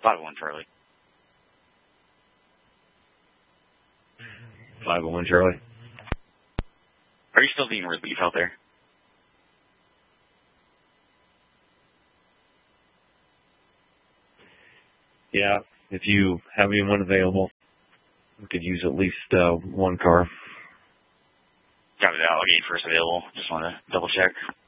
501 Charlie. 501 Charlie. Are you still seeing relief out there? Yeah, if you have anyone available, we could use at least one car. Got it out. I'll get you first available. Just want to double check.